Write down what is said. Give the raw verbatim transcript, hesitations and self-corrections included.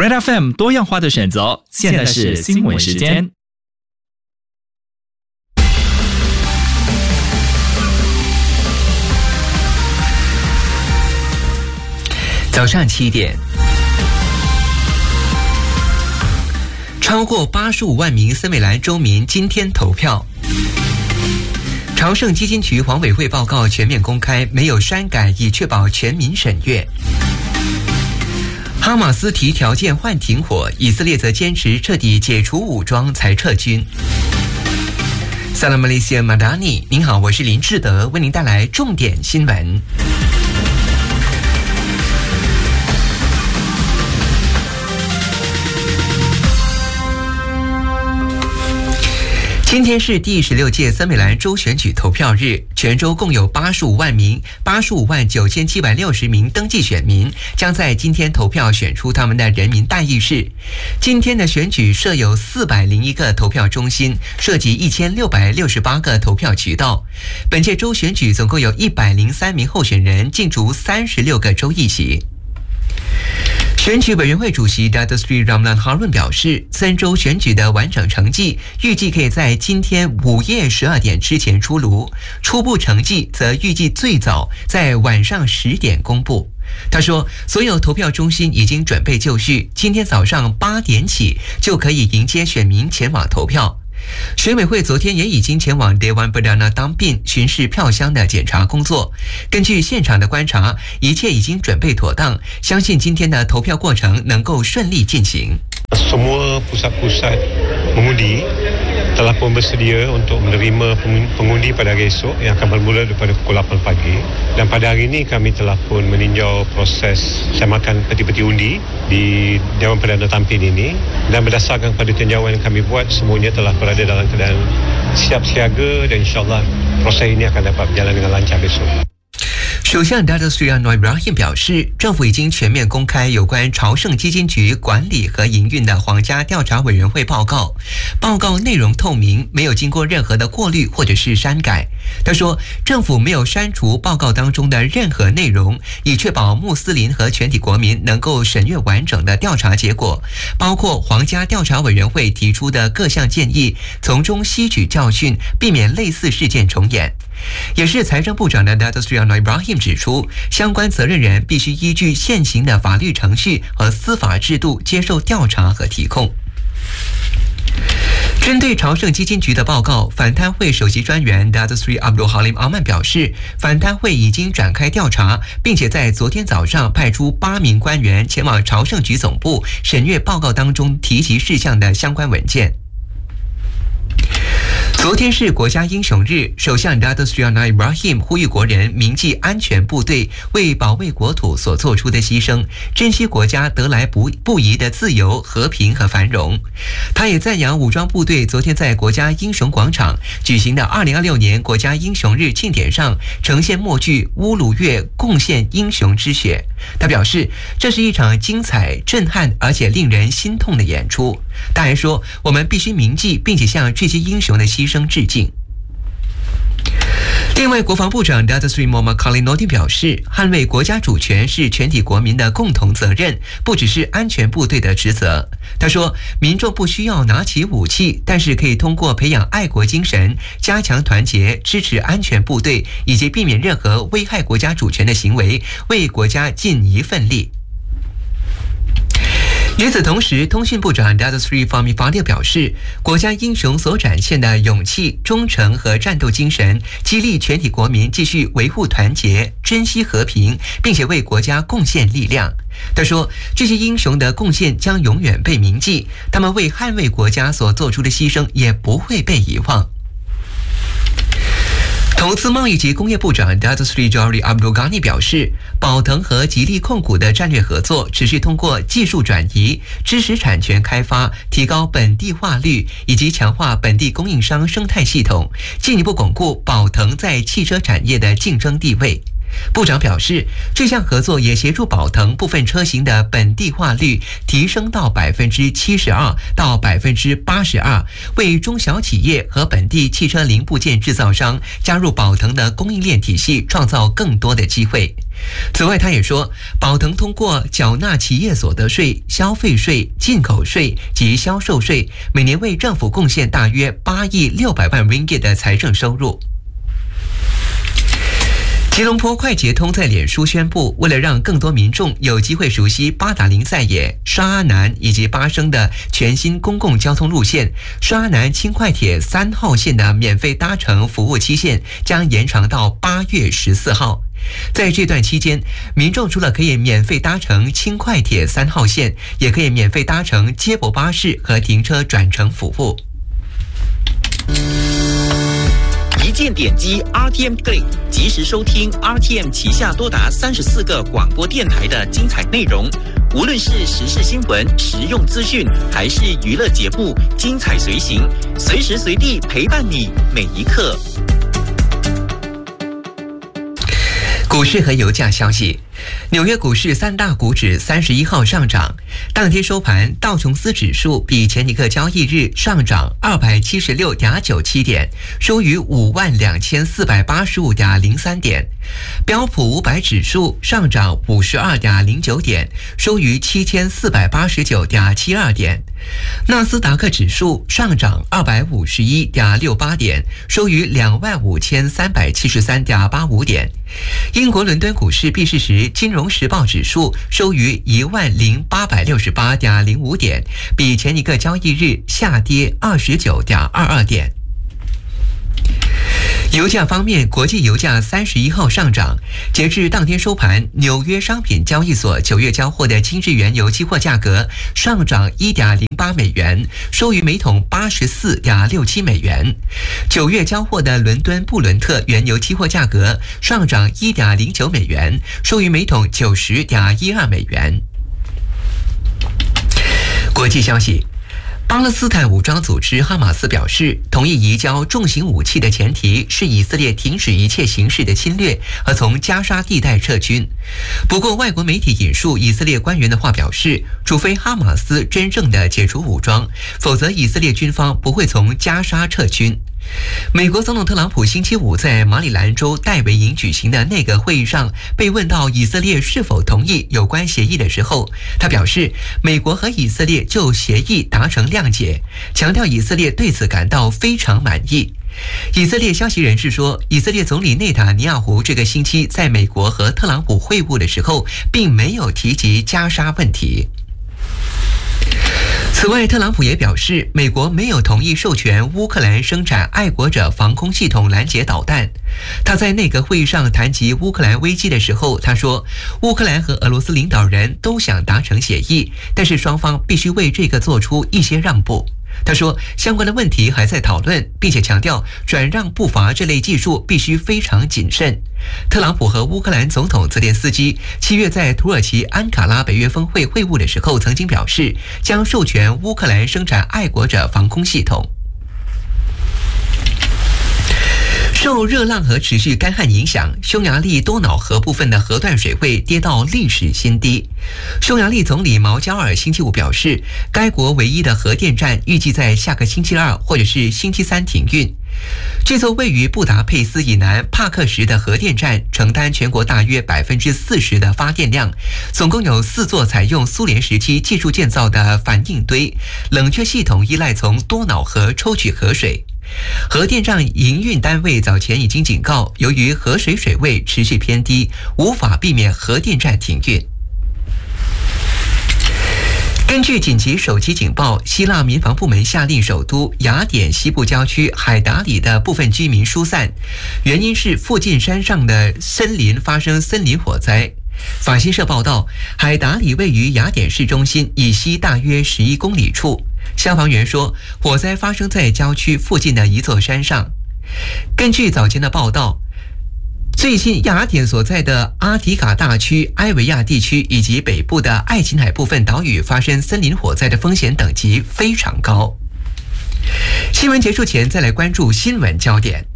Red F M 多样化的选择，现在是新闻时间。 早上七点，超过八十五万名森美兰州民今天投票。朝圣基金局黄委会报告全面公开，没有删改，以确保全民审阅。哈马斯提条件换停火，以色列则坚持彻底解除武装才撤军。Salam Malaysia Madani， 您好，我是林志德，为您带来重点新闻。今天是第十六届森美兰州选举投票日，全州共有八十五万名、八十五万九千七百六十名登记选民，将在今天投票选出他们的人民代议士。今天的选举设有四百零一个投票中心，涉及一千六百六十八个投票渠道。本届州选举总共有一百零三名候选人竞逐三十六个州议席。选举委员会主席 Datuk Seri Ramlan Harun 表示，三州选举的完整成绩预计可以在今天午夜十二点之前出炉，初步成绩则预计最早在晚上十点公布。他说，所有投票中心已经准备就绪，今天早上八点起就可以迎接选民前往投票。选委会昨天也已经前往 Dewan Perdana Tampin 巡视票箱的检查工作。根据现场的观察，一切已经准备妥当，相信今天的投票过程能够顺利进行。 Semua pusat-pusat mengundi telah pun bersedia untuk menerima pengundi pada hari esok yang akan bermula daripada pukul lapan pagi, dan pada hari ini kami telah pun meninjau proses semakan peti-peti undi di Dewan Perdana Tampin ini, dan berdasarkan pada tinjauan yang kami buat, semuanya telah berada dalam keadaan siap siaga dan insyaAllah proses ini akan dapat berjalan dengan lancar besok。 首相 Datuk Seri Anwar Ibrahim 表示，政府已经全面公开有关朝圣基金局管理和营运的皇家调查委员会报告，报告内容透明，没有经过任何的过滤或者是删改。他说，政府没有删除报告当中的任何内容，以确保穆斯林和全体国民能够审阅完整的调查结果，包括皇家调查委员会提出的各项建议，从中吸取教训，避免类似事件重演。也是财政部长的 Datuk Seri Anwar Ibrahim 指出，相关责任人必须依据现行的法律程序和司法制度接受调查和提控。针对朝圣基金局的报告，反贪会首席专员 Datuk Seri Abdul Halim Aman 表示，反贪会已经展开调查，并且在昨天早上派出八名官员前往朝圣局总部审阅报告当中提及事项的相关文件。昨天是国家英雄日，首相 Datuk Seri Anwar Ibrahim 呼吁国人铭记安全部队为保卫国土所做出的牺牲，珍惜国家得来不不易的自由、和平和繁荣。他也赞扬武装部队昨天在国家英雄广场举行的二零二六年国家英雄日庆典上呈现默剧《乌鲁月贡献英雄之血》。他表示，这是一场精彩、震撼而且令人心痛的演出。他还说，我们必须铭记并且向这些英雄的牺牲致敬。另外，国防部长 Datuk Seri Muhammad Khalil Nordin 表示，捍卫国家主权是全体国民的共同责任，不只是安全部队的职责。他说，民众不需要拿起武器，但是可以通过培养爱国精神，加强团结，支持安全部队，以及避免任何危害国家主权的行为，为国家尽一份力。与此同时，通讯部长 Datuk Seri Fahmi Fadil 表示，国家英雄所展现的勇气、忠诚和战斗精神，激励全体国民继续维护团结、珍惜和平，并且为国家贡献力量。他说，这些英雄的贡献将永远被铭记，他们为捍卫国家所做出的牺牲也不会被遗忘。投资贸易及工业部长 Datuk Seri Johari Abdul Ghani 表示，宝腾和吉利控股的战略合作持续通过技术转移、知识产权开发、提高本地化率以及强化本地供应商生态系统，进一步巩固宝腾在汽车产业的竞争地位。部长表示，这项合作也协助宝腾部分车型的本地化率提升到百分之七十二到百分之八十二，为中小企业和本地汽车零部件制造商加入宝腾的供应链体系创造更多的机会。 此外，他也说，宝腾通过缴纳企业所得税、消费税、进口税及销售税，每年为政府贡献大约八亿六百万 ringgit 的财政收入。吉隆坡快捷通在脸书宣布，为了让更多民众有机会熟悉八达岭赛野、沙阿南以及巴生的全新公共交通路线，沙阿南轻快铁三号线的免费搭乘服务期限将延长到八月十四号。在这段期间，民众除了可以免费搭乘轻快铁三号线，也可以免费搭乘接驳巴士和停车转乘服务。 一键点击 R T M Click， 及时收听 R T M 旗下多达三十四个广播电台的精彩内容。无论是时事新闻、实用资讯，还是娱乐节目，精彩随行，随时随地陪伴你每一刻。 股市和油价消息，纽约股市三大股指三十一号上涨，当天收盘，道琼斯指数比前一个交易日上涨二百七十六点九七点，收于五万两千四百八十五点零三点；标普五百指数上涨五十二点零九点，收于七千四百八十九点七二点；纳斯达克指数上涨二百五十一点六八点，收于两万五千三百七十三点八五点。英国伦敦股市闭市时，金融时报指数收于一万零八百六十八点零五点，比前一个交易日下跌二十九点二二点。油价方面，国际油价三十一号上涨，截至当天收盘，纽约商品交易所九月交货的今日原油期货价格上涨一点零八美元，收于每桶八十四点六七美元。九月交货的伦敦布伦特原油期货价格上涨一点零九美元，收于每桶九十点一二美元。国际消息。巴勒斯坦武装组织哈马斯表示，同意移交重型武器的前提是以色列停止一切形式的侵略和从加沙地带撤军。不过，外国媒体引述以色列官员的话表示，除非哈马斯真正的解除武装，否则以色列军方不会从加沙撤军。美国总统特朗普星期五在马里兰州戴维营举行的内阁会议上，被问到以色列是否同意有关协议的时候，他表示，美国和以色列就协议达成谅解，强调以色列对此感到非常满意。以色列消息人士说，以色列总理内塔尼亚胡这个星期在美国和特朗普会晤的时候，并没有提及加沙问题。此外，特朗普也表示，美国没有同意授权乌克兰生产爱国者防空系统拦截导弹。他在内阁会议上谈及乌克兰危机的时候，他说，乌克兰和俄罗斯领导人都想达成协议，但是双方必须为这个做出一些让步。他说，相关的问题还在讨论，并且强调转让步伐这类技术必须非常谨慎。特朗普和乌克兰总统泽连斯基七月在土耳其安卡拉北约峰会会晤的时候，曾经表示将授权乌克兰生产爱国者防空系统。受热浪和持续干旱影响，匈牙利多瑙河部分的河段水位跌到历史新低。匈牙利总理毛焦尔星期五表示，该国唯一的核电站预计在下个星期二或者是星期三停运。这座位于布达佩斯以南帕克什的核电站承担全国大约百分之四十的发电量，总共有四座采用苏联时期技术建造的反应堆，冷却系统依赖从多瑙河抽取河水。核电站营运单位早前已经警告，由于河水水位持续偏低，无法避免核电站停运。根据紧急手机警报，希腊民防部门下令首都雅典西部郊区海达里的部分居民疏散，原因是附近山上的森林发生森林火灾。法新社报道，海达里位于雅典市中心以西大约十一公里处。消防员说，火灾发生在郊区附近的一座山上。根据早前的报道，最近雅典所在的阿提卡大区、埃维亚地区以及北部的爱琴海部分岛屿发生森林火灾的风险等级非常高。新闻结束前，再来关注新闻焦点。